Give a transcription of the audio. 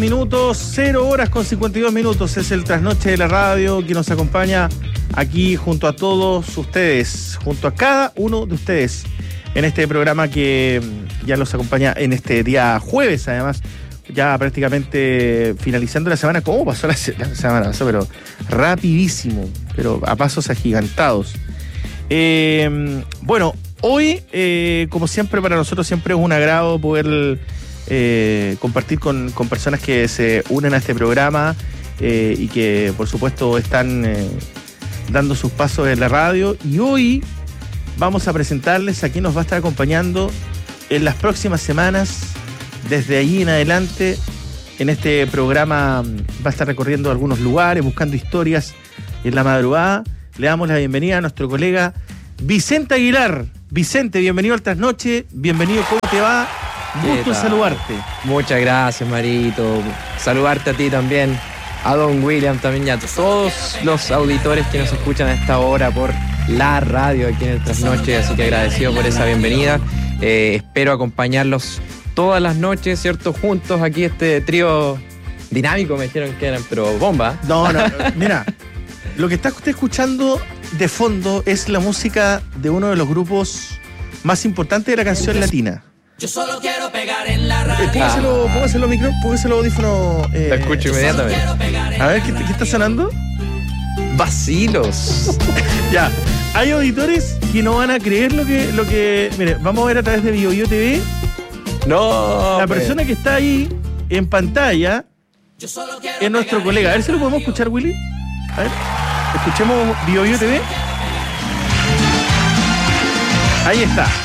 Minutos, 0 horas con 52 minutos. Es el trasnoche de la radio que nos acompaña aquí junto a todos ustedes, junto a cada uno de ustedes en este programa que ya los acompaña en este día jueves, además, ya prácticamente finalizando la semana. ¿Cómo pasó la semana? Pasó, pero rapidísimo, pero a pasos agigantados. Bueno, hoy, como siempre, para nosotros siempre es un agrado poder compartir con personas que se unen a este programa y que, por supuesto, están dando sus pasos en la radio. Y hoy vamos a presentarles a quien nos va a estar acompañando en las próximas semanas. Desde allí en adelante, en este programa va a estar recorriendo algunos lugares, buscando historias en la madrugada. Le damos la bienvenida a nuestro colega Vicente Aguilar. Vicente, bienvenido al Trasnoche, bienvenido, ¿cómo te va? Gusto saludarte. Muchas gracias, Marito. Saludarte a ti también, a don William también y a todos los auditores que nos escuchan a esta hora por la radio aquí en el Trasnoche, así que agradecido por esa bienvenida. Espero acompañarlos todas las noches, ¿cierto? Juntos aquí este trío dinámico, me dijeron que eran, pero bomba. No, mira, lo que está usted escuchando de fondo es la música de uno de los grupos más importantes de la canción latina. Yo solo quiero pegar en la radio. Póngaselo el audífono. Lo escucho inmediatamente. A ver, ¿qué está sonando? Vacilos. Ya, hay auditores que no van a creer lo que... Mire, vamos a ver a través de BioBio TV. No. La persona que está ahí en pantalla es nuestro colega. A ver si lo podemos escuchar, Willy. A ver, escuchemos BioBio TV. Ahí está.